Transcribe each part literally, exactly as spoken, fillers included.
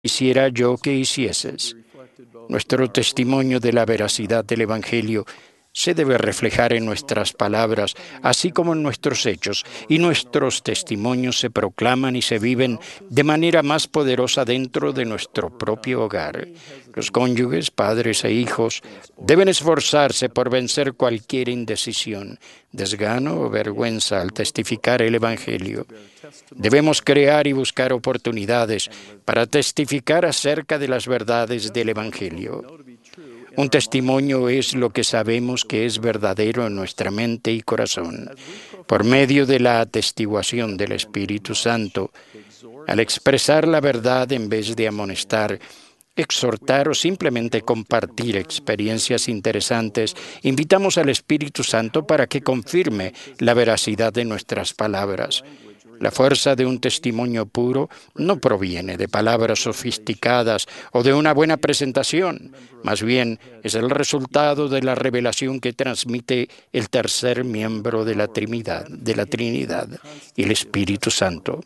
quisiera yo que hicieses. Nuestro testimonio de la veracidad del Evangelio se debe reflejar en nuestras palabras, así como en nuestros hechos, y nuestros testimonios se proclaman y se viven de manera más poderosa dentro de nuestro propio hogar. Los cónyuges, padres e hijos deben esforzarse por vencer cualquier indecisión, desgano o vergüenza al testificar el Evangelio. Debemos crear y buscar oportunidades para testificar acerca de las verdades del Evangelio. Un testimonio es lo que sabemos que es verdadero en nuestra mente y corazón. Por medio de la atestiguación del Espíritu Santo, al expresar la verdad en vez de amonestar, exhortar o simplemente compartir experiencias interesantes, invitamos al Espíritu Santo para que confirme la veracidad de nuestras palabras. La fuerza de un testimonio puro no proviene de palabras sofisticadas o de una buena presentación. Más bien, es el resultado de la revelación que transmite el tercer miembro de la Trinidad, de la Trinidad, el Espíritu Santo.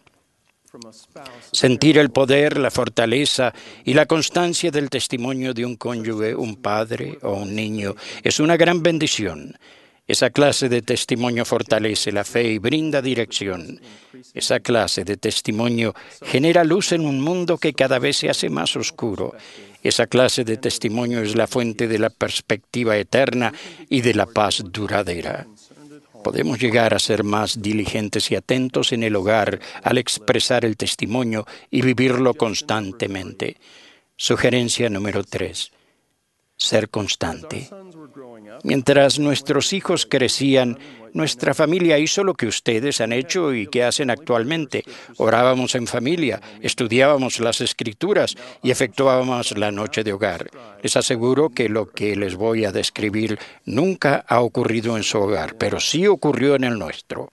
Sentir el poder, la fortaleza y la constancia del testimonio de un cónyuge, un padre o un niño es una gran bendición. Esa clase de testimonio fortalece la fe y brinda dirección. Esa clase de testimonio genera luz en un mundo que cada vez se hace más oscuro. Esa clase de testimonio es la fuente de la perspectiva eterna y de la paz duradera. Podemos llegar a ser más diligentes y atentos en el hogar al expresar el testimonio y vivirlo constantemente. Sugerencia número tres. Ser constante. Mientras nuestros hijos crecían, nuestra familia hizo lo que ustedes han hecho y que hacen actualmente. Orábamos en familia, estudiábamos las Escrituras y efectuábamos la noche de hogar. Les aseguro que lo que les voy a describir nunca ha ocurrido en su hogar, pero sí ocurrió en el nuestro.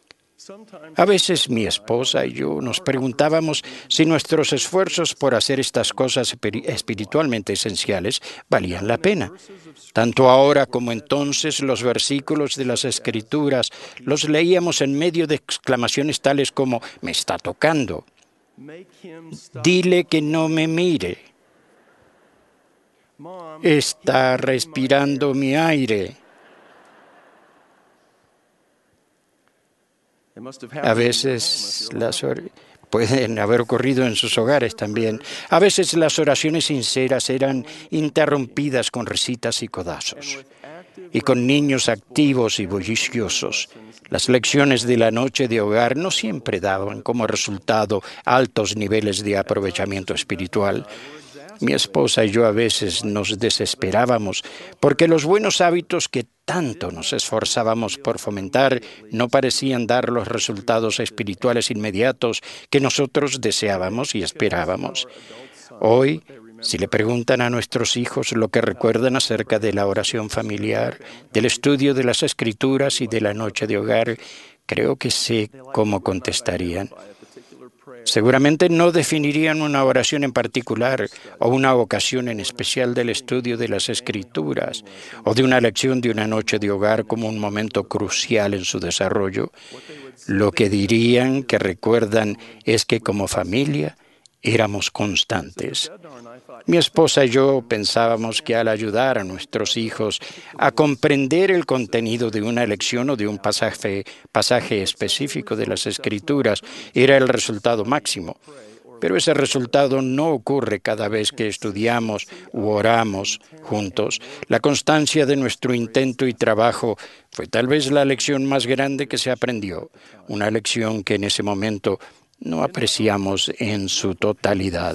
A veces mi esposa y yo nos preguntábamos si nuestros esfuerzos por hacer estas cosas espiritualmente esenciales valían la pena. Tanto ahora como entonces los versículos de las Escrituras los leíamos en medio de exclamaciones tales como «me está tocando», «dile que no me mire», «está respirando mi aire». A veces las or- pueden haber ocurrido en sus hogares también. A veces las oraciones sinceras eran interrumpidas con risitas y codazos. Y con niños activos y bulliciosos, las lecciones de la noche de hogar no siempre daban como resultado altos niveles de aprovechamiento espiritual. Mi esposa y yo a veces nos desesperábamos porque los buenos hábitos que tanto nos esforzábamos por fomentar no parecían dar los resultados espirituales inmediatos que nosotros deseábamos y esperábamos. Hoy, si le preguntan a nuestros hijos lo que recuerdan acerca de la oración familiar, del estudio de las Escrituras y de la noche de hogar, creo que sé cómo contestarían. Seguramente no definirían una oración en particular o una ocasión en especial del estudio de las Escrituras o de una lección de una noche de hogar como un momento crucial en su desarrollo. Lo que dirían que recuerdan es que como familia éramos constantes. Mi esposa y yo pensábamos que al ayudar a nuestros hijos a comprender el contenido de una lección o de un pasaje, pasaje específico de las Escrituras era el resultado máximo. Pero ese resultado no ocurre cada vez que estudiamos u oramos juntos. La constancia de nuestro intento y trabajo fue tal vez la lección más grande que se aprendió, una lección que en ese momento no apreciamos en su totalidad.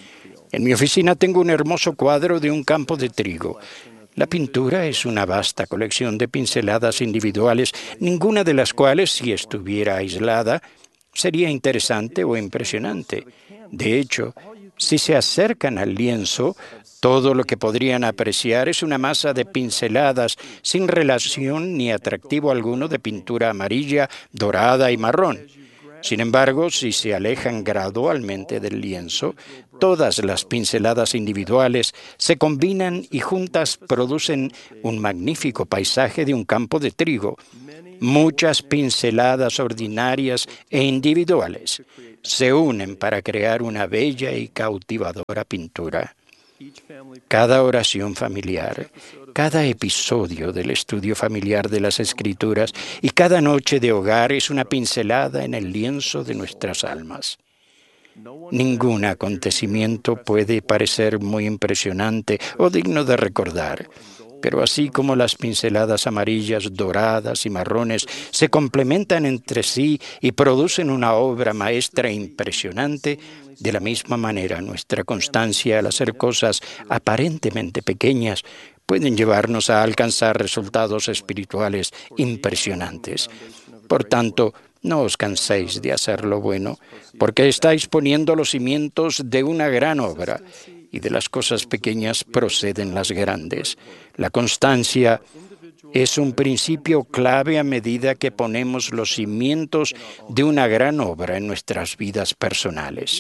En mi oficina tengo un hermoso cuadro de un campo de trigo. La pintura es una vasta colección de pinceladas individuales, ninguna de las cuales, si estuviera aislada, sería interesante o impresionante. De hecho, si se acercan al lienzo, todo lo que podrían apreciar es una masa de pinceladas sin relación ni atractivo alguno de pintura amarilla, dorada y marrón. Sin embargo, si se alejan gradualmente del lienzo, todas las pinceladas individuales se combinan y juntas producen un magnífico paisaje de un campo de trigo. Muchas pinceladas ordinarias e individuales se unen para crear una bella y cautivadora pintura. Cada oración familiar, cada episodio del estudio familiar de las Escrituras y cada noche de hogar es una pincelada en el lienzo de nuestras almas. Ningún acontecimiento puede parecer muy impresionante o digno de recordar, pero así como las pinceladas amarillas, doradas y marrones se complementan entre sí y producen una obra maestra impresionante, de la misma manera nuestra constancia al hacer cosas aparentemente pequeñas pueden llevarnos a alcanzar resultados espirituales impresionantes. Por tanto, no os canséis de hacer lo bueno, porque estáis poniendo los cimientos de una gran obra, y de las cosas pequeñas proceden las grandes. La constancia es un principio clave a medida que ponemos los cimientos de una gran obra en nuestras vidas personales.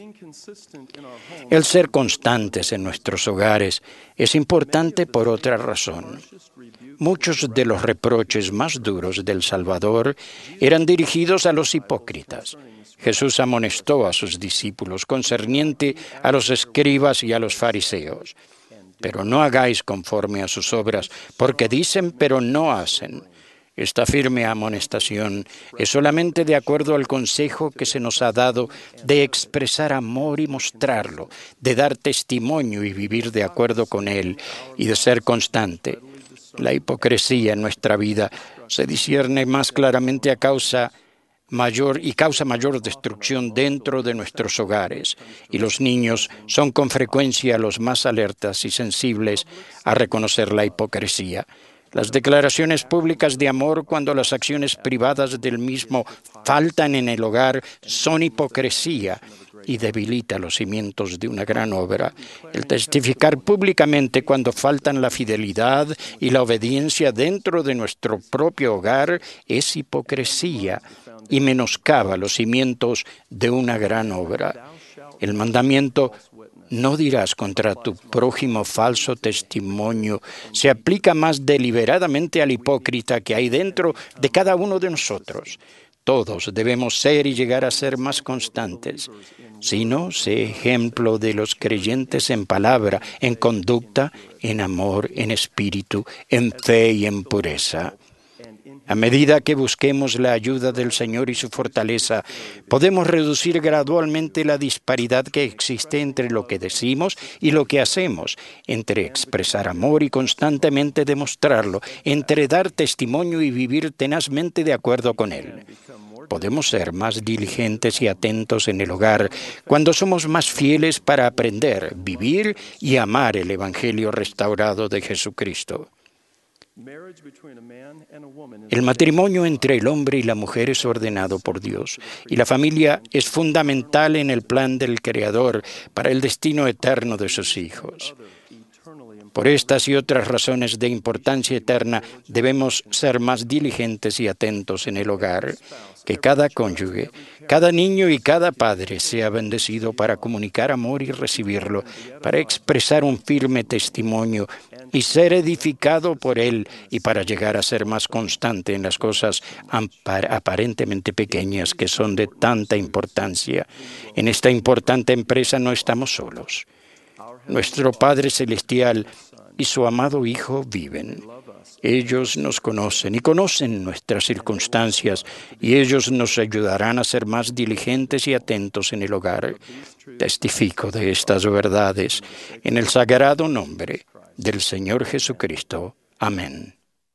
El ser constantes en nuestros hogares es importante por otra razón. Muchos de los reproches más duros del Salvador eran dirigidos a los hipócritas. Jesús amonestó a sus discípulos concerniente a los escribas y a los fariseos. Pero no hagáis conforme a sus obras, porque dicen pero no hacen. Esta firme amonestación es solamente de acuerdo al consejo que se nos ha dado de expresar amor y mostrarlo, de dar testimonio y vivir de acuerdo con él, y de ser constante. La hipocresía en nuestra vida se discierne más claramente a causa mayor y causa mayor destrucción dentro de nuestros hogares, y los niños son con frecuencia los más alertas y sensibles a reconocer la hipocresía. Las declaraciones públicas de amor, cuando las acciones privadas del mismo faltan en el hogar, son hipocresía y debilita los cimientos de una gran obra. El testificar públicamente cuando faltan la fidelidad y la obediencia dentro de nuestro propio hogar es hipocresía y menoscaba los cimientos de una gran obra. El mandamiento "no dirás contra tu prójimo falso testimonio" se aplica más deliberadamente al hipócrita que hay dentro de cada uno de nosotros. Todos debemos ser y llegar a ser más constantes. Si no, sé ejemplo de los creyentes en palabra, en conducta, en amor, en espíritu, en fe y en pureza. A medida que busquemos la ayuda del Señor y su fortaleza, podemos reducir gradualmente la disparidad que existe entre lo que decimos y lo que hacemos, entre expresar amor y constantemente demostrarlo, entre dar testimonio y vivir tenazmente de acuerdo con él. Podemos ser más diligentes y atentos en el hogar cuando somos más fieles para aprender, vivir y amar el Evangelio restaurado de Jesucristo. El matrimonio entre el hombre y la mujer es ordenado por Dios, y la familia es fundamental en el plan del Creador para el destino eterno de sus hijos. Por estas y otras razones de importancia eterna, debemos ser más diligentes y atentos en el hogar, que cada cónyuge, cada niño y cada padre sea bendecido para comunicar amor y recibirlo, para expresar un firme testimonio y ser edificado por él, y para llegar a ser más constante en las cosas aparentemente pequeñas que son de tanta importancia. En esta importante empresa no estamos solos. Nuestro Padre Celestial y su amado Hijo viven. Ellos nos conocen y conocen nuestras circunstancias, y ellos nos ayudarán a ser más diligentes y atentos en el hogar. Testifico de estas verdades en el sagrado nombre del Señor Jesucristo. Amén.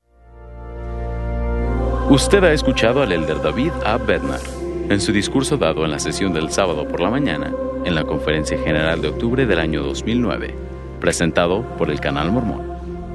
Usted ha escuchado al elder David A. Bednar en su discurso dado en la sesión del sábado por la mañana en la Conferencia General de octubre del año dos mil nueve, presentado por el Canal Mormón.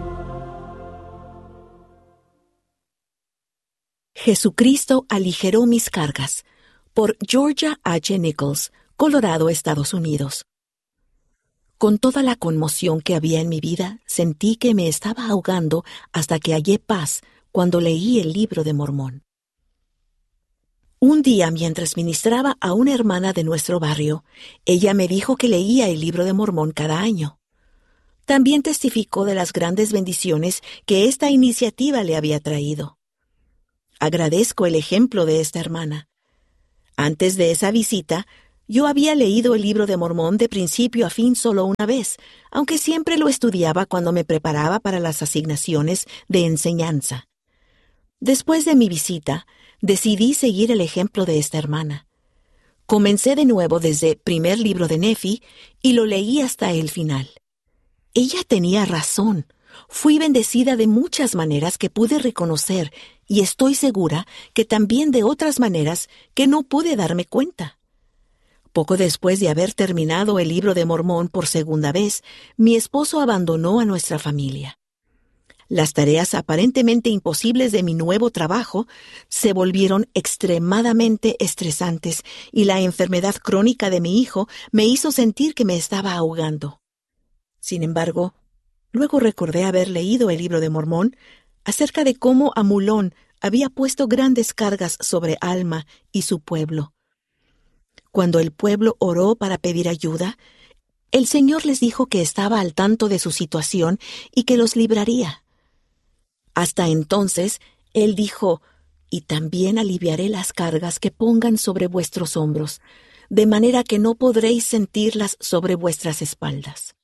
Jesucristo aligeró mis cargas, por Georgia H. Nichols, Colorado, Estados Unidos. Con toda la conmoción que había en mi vida, sentí que me estaba ahogando hasta que hallé paz cuando leí el Libro de Mormón. Un día, mientras ministraba a una hermana de nuestro barrio, ella me dijo que leía el Libro de Mormón cada año. También testificó de las grandes bendiciones que esta iniciativa le había traído. Agradezco el ejemplo de esta hermana. Antes de esa visita, yo había leído el Libro de Mormón de principio a fin solo una vez, aunque siempre lo estudiaba cuando me preparaba para las asignaciones de enseñanza. Después de mi visita, decidí seguir el ejemplo de esta hermana. Comencé de nuevo desde primer libro de Nefi y lo leí hasta el final. Ella tenía razón. Fui bendecida de muchas maneras que pude reconocer y estoy segura que también de otras maneras que no pude darme cuenta. Poco después de haber terminado el Libro de Mormón por segunda vez, mi esposo abandonó a nuestra familia. Las tareas aparentemente imposibles de mi nuevo trabajo se volvieron extremadamente estresantes y la enfermedad crónica de mi hijo me hizo sentir que me estaba ahogando. Sin embargo, luego recordé haber leído el Libro de Mormón acerca de cómo Amulón había puesto grandes cargas sobre Alma y su pueblo. Cuando el pueblo oró para pedir ayuda, el Señor les dijo que estaba al tanto de su situación y que los libraría. Hasta entonces, Él dijo, «Y también aliviaré las cargas que pongan sobre vuestros hombros, de manera que no podréis sentirlas sobre vuestras espaldas».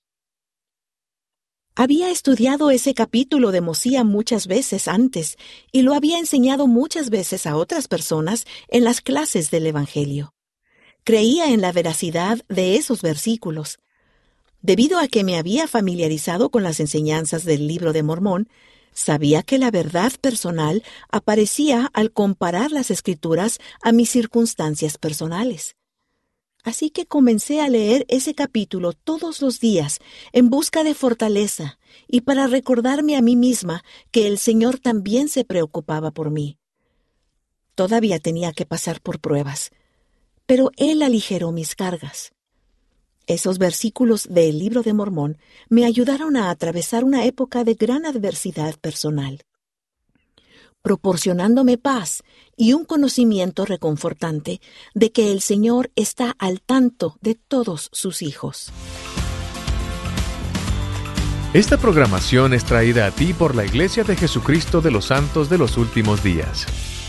Había estudiado ese capítulo de Mosía muchas veces antes y lo había enseñado muchas veces a otras personas en las clases del Evangelio. Creía en la veracidad de esos versículos. Debido a que me había familiarizado con las enseñanzas del Libro de Mormón, sabía que la verdad personal aparecía al comparar las Escrituras a mis circunstancias personales. Así que comencé a leer ese capítulo todos los días en busca de fortaleza y para recordarme a mí misma que el Señor también se preocupaba por mí. Todavía tenía que pasar por pruebas, pero Él aligeró mis cargas. Esos versículos del Libro de Mormón me ayudaron a atravesar una época de gran adversidad personal, proporcionándome paz y un conocimiento reconfortante de que el Señor está al tanto de todos sus hijos. Esta programación es traída a ti por la Iglesia de Jesucristo de los Santos de los Últimos Días.